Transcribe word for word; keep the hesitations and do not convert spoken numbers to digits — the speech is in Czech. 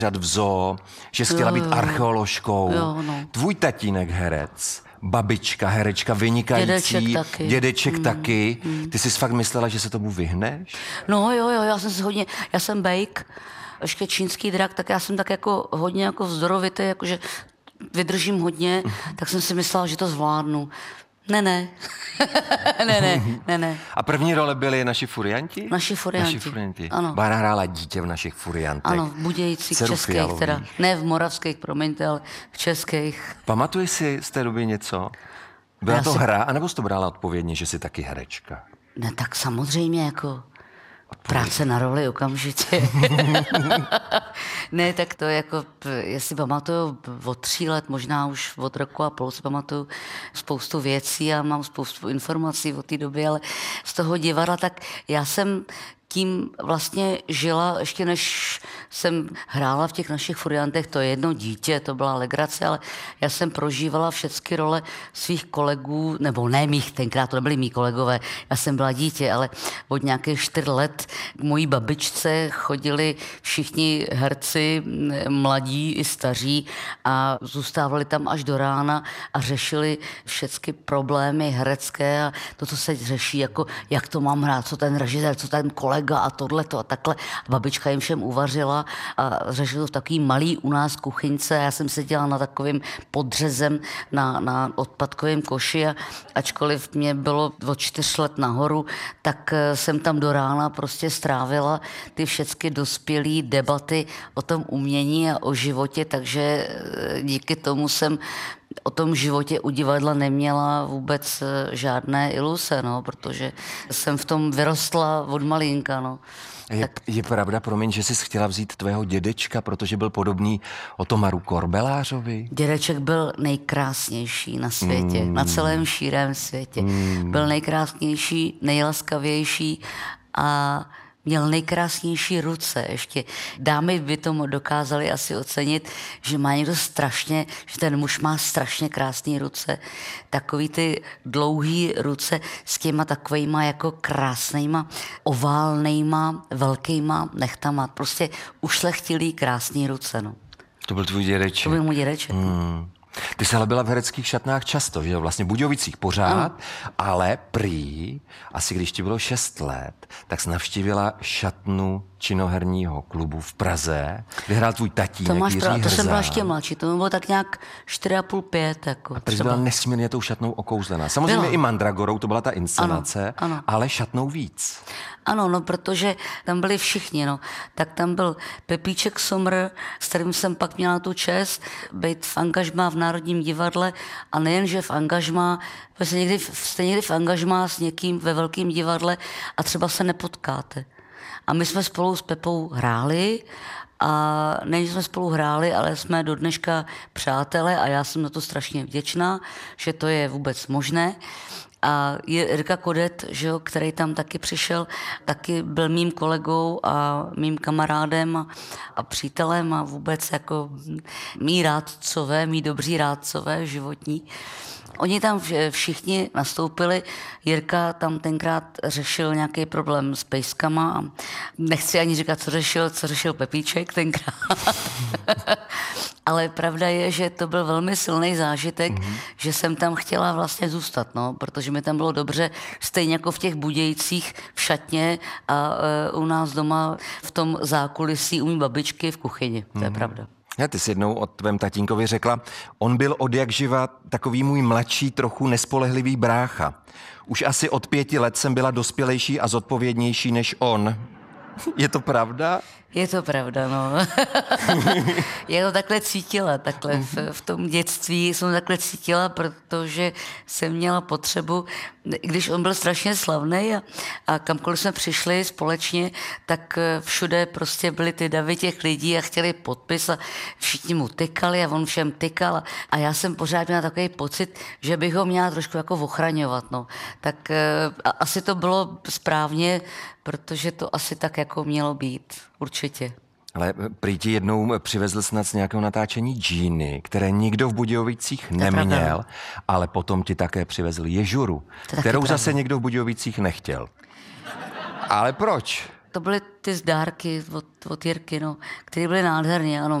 v zoo, že jsi chtěla Jo, být jo. archeoložkou. Jo, no. Tvůj tatínek herec, babička herečka vynikající, Dědeček taky. dědeček Mm, taky. Ty jsi fakt myslela, že se tomu vyhneš? No jo, jo, já jsem si hodně, já jsem bejk, ještě čínský drak, tak já jsem tak jako hodně jako vzdorovitý, jakože vydržím hodně, tak jsem si myslela, že to zvládnu. Ne, ne. ne, ne, ne, ne. A první role byli naši furianti? Naši furianti. Naši furianti. Ano. Bára hrála dítě v našich furiantech. Ano, v Budějcích, Dceru českých Fialový. teda. Ne v moravských, promiňte, ale v českých. Pamatuješ si z té doby něco? Byla Já to si- hra, anebo jsi to brala odpovědně, že jsi taky herečka? Ne, tak samozřejmě jako práce na roli okamžitě. Ne, tak to jako, jestli pamatuju od tří let, možná už od roku a půl si pamatuju spoustu věcí a mám spoustu informací od té doby, ale z toho divadla, tak já jsem tím vlastně žila, ještě než jsem hrála v těch našich furiantech, to je jedno dítě, to byla legrace, ale já jsem prožívala všechny role svých kolegů, nebo ne mých, tenkrát to nebyli mý kolegové, já jsem byla dítě, ale od nějakých čtyř let k mojí babičce chodili všichni herci, mladí i staří a zůstávali tam až do rána a řešili všechny problémy herecké a to, co se řeší, jako jak to mám hrát, co ten režisér, co ten kolega a tohleto a takhle. A babička jim všem uvařila a řešili to v takový malý u nás kuchyňce. Já jsem seděla na takovým podřezem na, na odpadkovém koši a ačkoliv mě bylo od čtyř let nahoru, tak jsem tam do rána prostě strávila ty všechny dospělé debaty o tom umění a o životě, takže díky tomu jsem o tom životě u divadla neměla vůbec žádné iluze, no, protože jsem v tom vyrostla od malinka. No. Je, Tak, je pravda, promiň, že jsi chtěla vzít tvého dědečka, protože byl podobný Otomaru Korbelářovi? dědeček byl nejkrásnější na světě, mm. na celém šírém světě. Mm. Byl nejkrásnější, nejlaskavější a měl nejkrásnější ruce. Ještě dámy by tomu dokázali asi ocenit, že má někdo strašně, že ten muž má strašně krásné ruce. Takový ty dlouhý ruce s těma takovejma jako krásnejma, oválnejma, velkýma nechtama. Prostě ušlechtilý krásný ruce. No. To byl tvůj dědeček. To byl můj dědeček. Hmm. Ty jsi ale byla v hereckých šatnách často, že jo? Vlastně v Budějovicích pořád, ano. Ale prý, asi když ti bylo šest let, tak jsi navštívila šatnu činoherního klubu v Praze, kde hrál tvůj tatínek To máš Jiří pravdu, to jsem byla Hrzán. ještě mladší, to bylo tak nějak čtyři a půl, pět. Jako A prý jsi byla nesmírně tou šatnou okouzlená. Samozřejmě Byla. i Mandragorou, to byla ta inscenace, Ano, ano. ale šatnou víc. Ano, no, protože tam byli všichni, no. Tak tam byl Pepíček Somr, s kterým jsem pak měla tu čest být v angažmá v Národním divadle a nejenže v angažmá, jste někdy, jste někdy v angažmá s někým ve velkém divadle a třeba se nepotkáte. A my jsme spolu s Pepou hráli a nejen jsme spolu hráli, ale jsme do dneška přátelé a já jsem na to strašně vděčná, že to je vůbec možné. A Jirka Kodet, že jo, který tam taky přišel, taky byl mým kolegou a mým kamarádem a, a přítelem a vůbec jako mý rádcové, mý dobří rádcové životní. Oni tam všichni nastoupili, Jirka tam tenkrát řešil nějaký problém s pejskama a nechci ani říkat, co řešil, co řešil Pepíček tenkrát. Ale pravda je, že to byl velmi silný zážitek, mm-hmm. že jsem tam chtěla vlastně zůstat, no, protože mi tam bylo dobře, stejně jako v těch Budějcích v šatně a uh, u nás doma v tom zákulisí u mý babičky v kuchyni, to je mm-hmm. pravda. Já, ty jsi jednou o tvém tatínkovi řekla, on byl od jak živa takový můj mladší, trochu nespolehlivý brácha. Už asi od pěti let jsem byla dospělejší a zodpovědnější než on. Je to pravda? Je to pravda, no. Já to takhle cítila, takhle v, v tom dětství jsem takhle cítila, protože jsem měla potřebu, když on byl strašně slavný a, a kamkoliv jsme přišli společně, tak všude prostě byly ty davy těch lidí a chtěli podpis a všichni mu tykali a on všem tykal a já jsem pořád měla takový pocit, že bych ho měla trošku jako ochraňovat, no. Tak a, asi to bylo správně, protože to asi tak jako mělo být, určitě. Ale prý ti jednou přivezl snad z nějakého natáčení džíny, které nikdo v Budějovicích neměl, ale potom ti také přivezl ježuru, kterou zase nikdo v Budějovicích nechtěl. Ale proč? To byly ty zdárky od, od Jirky, no, které byly nádherně, ano.